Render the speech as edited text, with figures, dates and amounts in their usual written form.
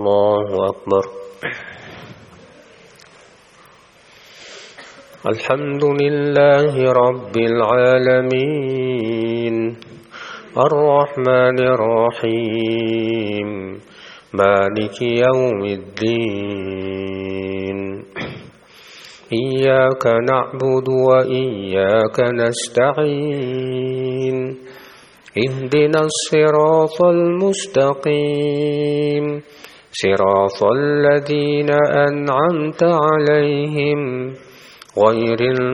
الله أكبر. الحمد لله رب العالمين الرحمن الرحيم مالك يوم الدين إياك نعبد وإياك نستعين اهدنا الصراط المستقيم صراط الذين أنعمت عليهم غير